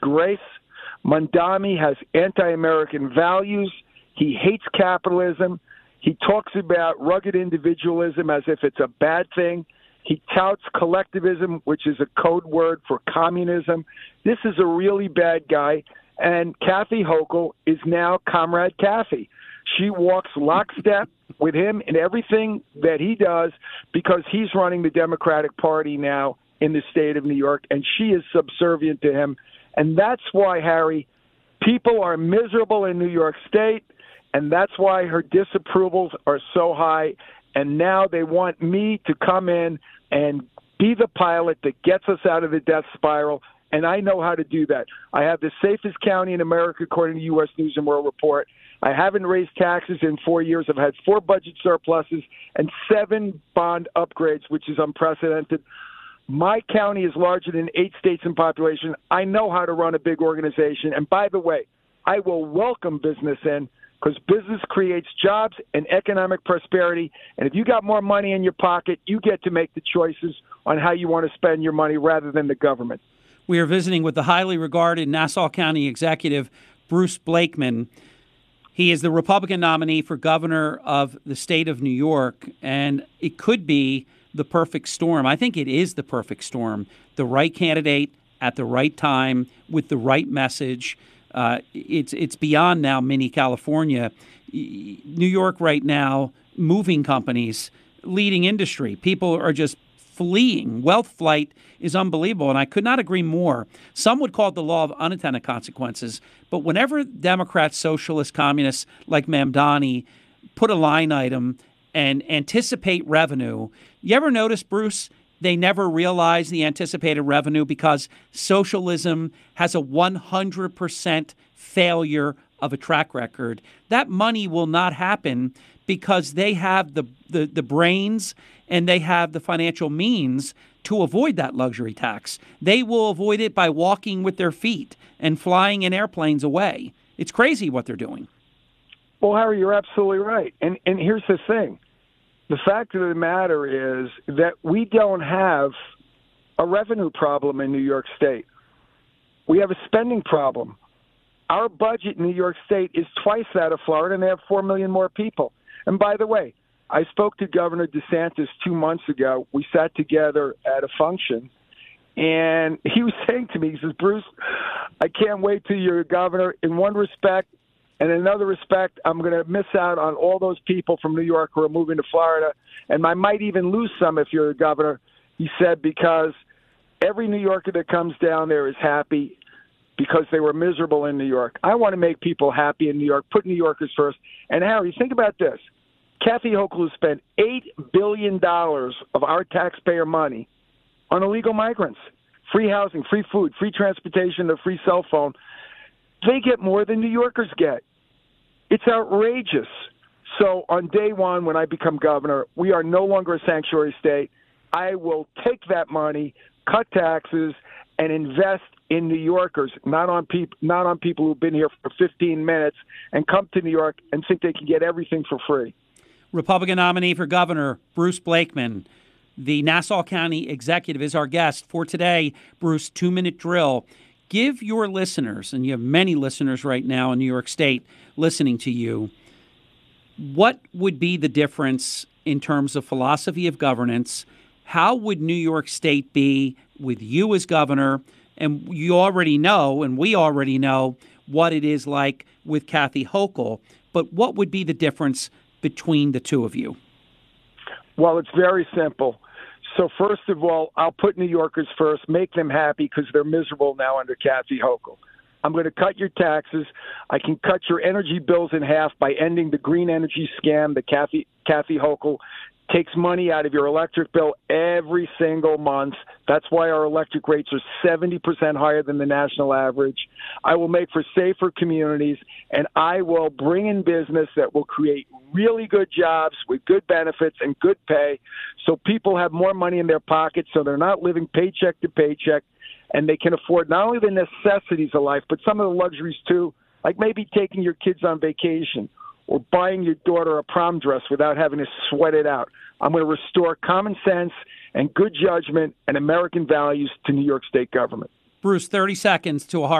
disgrace. Mamdani has anti-American values. He hates capitalism. He talks about rugged individualism as if it's a bad thing. He touts collectivism, which is a code word for communism. This is a really bad guy. And Kathy Hochul is now Comrade Kathy. She walks lockstep with him in everything that he does because he's running the Democratic Party now in the state of New York, and she is subservient to him. And that's why, Harry, people are miserable in New York State, and that's why her disapprovals are so high. And now they want me to come in and be the pilot that gets us out of the death spiral, and I know how to do that. I have the safest county in America, according to U.S. News and World Report. I haven't raised taxes in 4 years. I've had 4 budget surpluses and 7 bond upgrades, which is unprecedented. My county is larger than 8 states in population. I know how to run a big organization. And by the way, I will welcome business in because business creates jobs and economic prosperity. And if you got more money in your pocket, you get to make the choices on how you want to spend your money rather than the government. We are visiting with the highly regarded Nassau County Executive, Bruce Blakeman. He is the Republican nominee for governor of the state of New York, and it could be the perfect storm. I think it is the perfect storm. The right candidate at the right time with the right message. It's beyond now mini California. New York right now, moving companies, leading industry. People are just fleeing. Wealth flight is unbelievable, and I could not agree more. Some would call it the law of unintended consequences, but whenever Democrats, socialists, communists like Mamdani put a line item and anticipate revenue, you ever notice, Bruce, they never realize the anticipated revenue because socialism has a 100% failure of a track record. That money will not happen because they have the brains and they have the financial means to avoid that luxury tax. They will avoid it by walking with their feet and flying in airplanes away. It's crazy what they're doing. Well, Harry, you're absolutely right. And here's the thing. The fact of the matter is that we don't have a revenue problem in New York State. We have a spending problem. Our budget in New York State is twice that of Florida, and they have 4 million more people. And by the way, I spoke to Governor DeSantis 2 months ago. We sat together at a function, and he was saying to me, he says, Bruce, I can't wait till you're governor. In one respect, and in another respect, I'm going to miss out on all those people from New York who are moving to Florida, and I might even lose some if you're a governor, he said, because every New Yorker that comes down there is happy because they were miserable in New York. I want to make people happy in New York, put New Yorkers first. And, Harry, think about this. Kathy Hochul has spent $8 billion of our taxpayer money on illegal migrants, free housing, free food, free transportation, a free cell phone. They get more than New Yorkers get. It's outrageous. So on day one, when I become governor, we are no longer a sanctuary state. I will take that money, cut taxes, and invest in New Yorkers, not on people who've been here for 15 minutes and come to New York and think they can get everything for free. Republican nominee for governor, Bruce Blakeman, the Nassau County Executive, is our guest for today. Bruce, 2-minute drill. Give your listeners, and you have many listeners right now in New York State listening to you, what would be the difference in terms of philosophy of governance? How would New York State be with you as governor? And you already know, and we already know, what it is like with Kathy Hochul. But what would be the difference between the two of you? Well, it's very simple. So first of all, I'll put New Yorkers first, make them happy because they're miserable now under Kathy Hochul. I'm going to cut your taxes. I can cut your energy bills in half by ending the green energy scam that Kathy Hochul takes money out of your electric bill every single month. That's why our electric rates are 70% higher than the national average. I will make for safer communities, and I will bring in business that will create really good jobs with good benefits and good pay so people have more money in their pockets so they're not living paycheck to paycheck, and they can afford not only the necessities of life, but some of the luxuries too, like maybe taking your kids on vacation or buying your daughter a prom dress without having to sweat it out. I'm going to restore common sense and good judgment and American values to New York State government. Bruce, 30 seconds to a hard